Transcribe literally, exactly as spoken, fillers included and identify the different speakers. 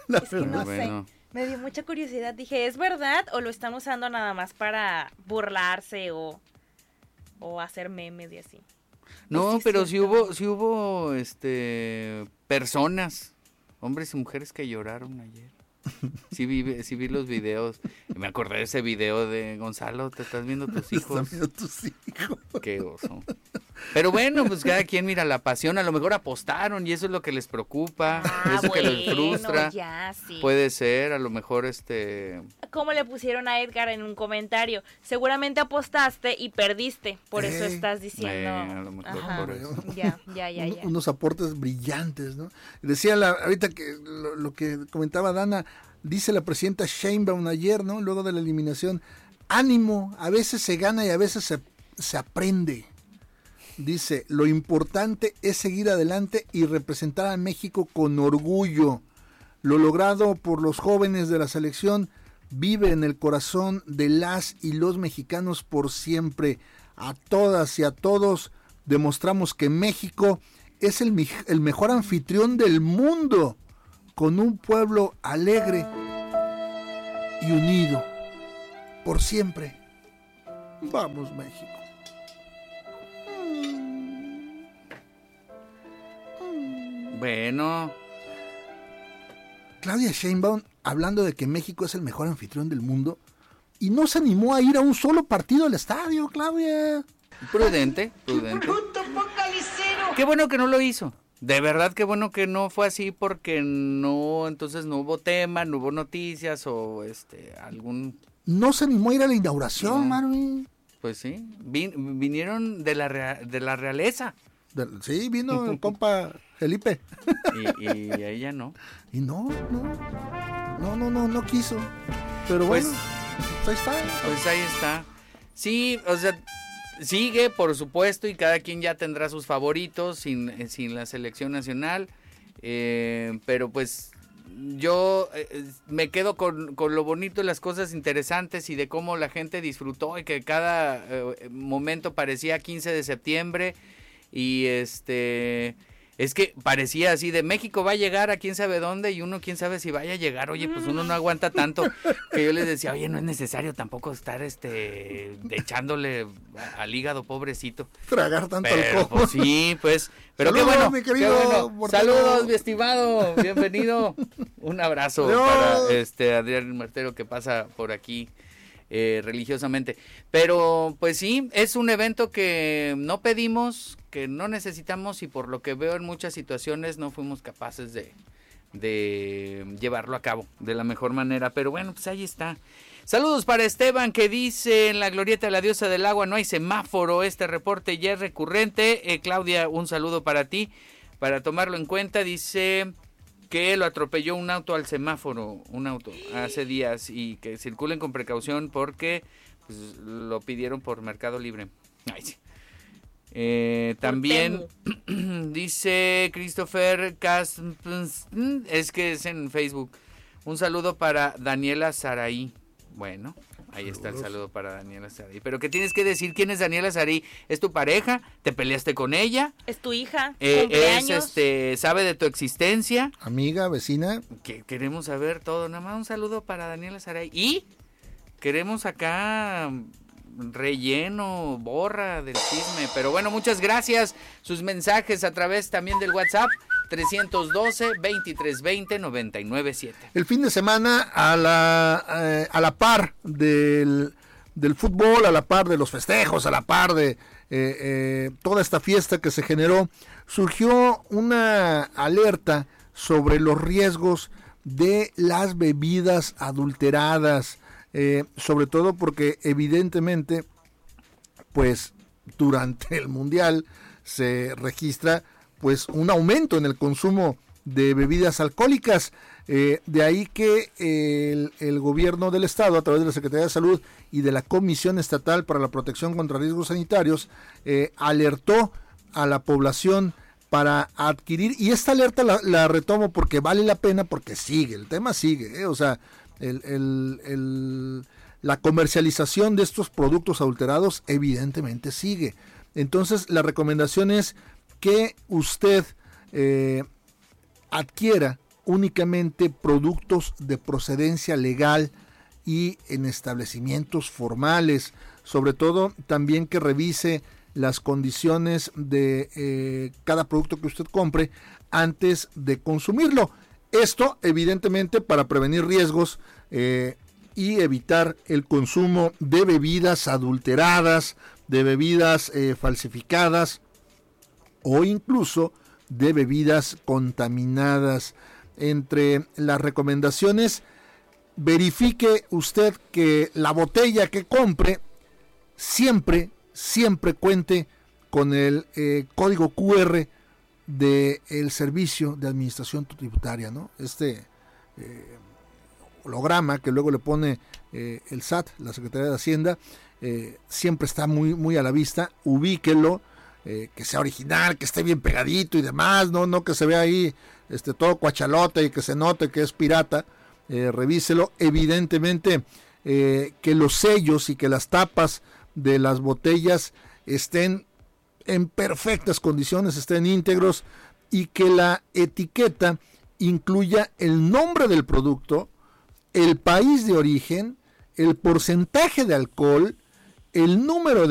Speaker 1: La es que no
Speaker 2: bueno.
Speaker 1: sé, me dio mucha curiosidad. Dije, ¿es verdad o lo están usando nada más para burlarse o, o hacer memes y así?
Speaker 2: No,
Speaker 1: sí
Speaker 2: pero
Speaker 1: cierto.
Speaker 2: sí hubo, sí hubo, este, personas, hombres y mujeres que lloraron ayer. Sí vi, sí vi los videos. Y me acordé de ese video de Gonzalo, te estás viendo tus hijos.
Speaker 3: Están viendo tus hijos.
Speaker 2: Qué oso. Pero bueno, pues cada quien mira la pasión, a lo mejor apostaron y eso es lo que les preocupa,
Speaker 1: Ah,
Speaker 2: eso
Speaker 1: bueno,
Speaker 2: que les frustra.
Speaker 1: ya, sí.
Speaker 2: Puede ser, a lo mejor este...
Speaker 1: Como le pusieron a Edgar en un comentario, seguramente apostaste y perdiste, por eso
Speaker 3: Eh,
Speaker 1: estás diciendo.
Speaker 2: eh, a lo mejor
Speaker 1: Ajá,
Speaker 2: por eso.
Speaker 1: ya, ya, ya, ya.
Speaker 3: Un- unos aportes brillantes, ¿no? Decía la, ahorita que lo, lo que comentaba Dana, dice la presidenta Sheinbaum ayer, ¿no? Luego de la eliminación, ánimo, a veces se gana y a veces se, se aprende. Dice, lo importante es seguir adelante y representar a México con orgullo. Lo logrado por los jóvenes de la selección vive en el corazón de las y los mexicanos por siempre. A todas y a todos demostramos que México es el, el mejor anfitrión del mundo, con un pueblo alegre y unido. Por siempre. Vamos, México.
Speaker 2: Bueno,
Speaker 3: Claudia Sheinbaum hablando de que México es el mejor anfitrión del mundo y no se animó a ir a un solo partido al estadio, Claudia.
Speaker 2: prudente, prudente. Qué bueno que no lo hizo. De verdad, qué bueno que no fue así porque no, entonces no hubo tema, no hubo noticias o este algún...
Speaker 3: No se animó a ir a la inauguración,
Speaker 2: No.
Speaker 3: Marvin.
Speaker 2: Pues sí, vin- vinieron de la rea- de la realeza
Speaker 3: De- sí, vino el compa Felipe.
Speaker 2: y, y ella no.
Speaker 3: Y no, no, no, no, no, no quiso. Pero
Speaker 2: Pues-
Speaker 3: bueno, pues ahí está.
Speaker 2: Pues ahí está. Sí, o sea, sigue, por supuesto, y cada quien ya tendrá sus favoritos sin, sin la selección nacional. Eh, pero pues yo eh, me quedo con, con lo bonito de las cosas interesantes y de cómo la gente disfrutó y que cada eh, momento parecía quince de septiembre. Y este... Es que parecía así de México va a llegar a quién sabe dónde y uno quién sabe si vaya a llegar. Oye, pues uno no aguanta tanto. Que yo les decía, oye, no es necesario tampoco estar este echándole al hígado, pobrecito.
Speaker 3: Tragar tanto
Speaker 2: Pero
Speaker 3: alcohol.
Speaker 2: pues sí, pues. Pero
Speaker 3: Saludos,
Speaker 2: qué bueno,
Speaker 3: mi
Speaker 2: qué
Speaker 3: querido
Speaker 2: bueno.
Speaker 3: Mortero.
Speaker 2: Saludos, mi estimado. Bienvenido. Un abrazo
Speaker 3: Adiós.
Speaker 2: para este Adrián Martero que pasa por aquí. Eh, religiosamente, pero pues sí, es un evento que no pedimos, que no necesitamos y por lo que veo en muchas situaciones no fuimos capaces de, de llevarlo a cabo de la mejor manera, pero bueno, pues ahí está. Saludos para Esteban que dice en la glorieta de la diosa del agua no hay semáforo, este reporte ya es recurrente. eh, Claudia, un saludo para ti, para tomarlo en cuenta. Dice que lo atropelló un auto al semáforo, un auto, hace días, y que circulen con precaución porque pues, lo pidieron por Mercado Libre. Ay, sí. eh, también dice Christopher Cas, es que es en Facebook, un saludo para Daniela Saraí. Bueno, ahí está el saludo para Daniela Saraí. Pero ¿qué tienes que decir? ¿Quién es Daniela Saraí? ¿Es tu pareja? ¿Te peleaste con ella?
Speaker 1: Es tu hija,
Speaker 2: Eh,
Speaker 1: cumpleaños.
Speaker 2: es, este, ¿sabe de tu existencia?
Speaker 3: Amiga, vecina.
Speaker 2: Que queremos saber todo. Nada más un saludo para Daniela Saray. Y queremos acá relleno, borra del chisme. Pero bueno, muchas gracias. Sus mensajes a través también del WhatsApp. trescientos doce, veintitrés veinte, noventa y nueve siete.
Speaker 3: El fin de semana a la, eh, a la par del, del fútbol, a la par de los festejos, a la par de eh, eh, toda esta fiesta que se generó, surgió una alerta sobre los riesgos de las bebidas adulteradas, eh, sobre todo porque evidentemente, pues durante el Mundial se registra pues un aumento en el consumo de bebidas alcohólicas, eh, de ahí que el, el gobierno del estado a través de la Secretaría de Salud y de la Comisión Estatal para la Protección contra Riesgos Sanitarios eh, alertó a la población para adquirir, y esta alerta la, la retomo porque vale la pena, porque sigue, el tema sigue, eh, o sea, el, el, el, la comercialización de estos productos adulterados evidentemente sigue. Entonces la recomendación es que usted eh, adquiera únicamente productos de procedencia legal y en establecimientos formales. Sobre todo también que revise las condiciones de eh, cada producto que usted compre antes de consumirlo. Esto evidentemente para prevenir riesgos eh, y evitar el consumo de bebidas adulteradas, de bebidas eh, falsificadas o incluso de bebidas contaminadas. Entre las recomendaciones, verifique usted que la botella que compre siempre, siempre cuente con el eh, código cu erre del Servicio de Administración Tributaria, ¿no? Este eh, holograma que luego le pone eh, el S A T, la Secretaría de Hacienda, eh, siempre está muy, muy a la vista. Ubíquelo, eh, que sea original, que esté bien pegadito y demás, no, no que se vea ahí este, todo cuachalote y que se note que es pirata. Eh, revíselo. Evidentemente eh, que los sellos y que las tapas de las botellas estén en perfectas condiciones, estén íntegros, y que la etiqueta incluya el nombre del producto, el país de origen, el porcentaje de alcohol, el número de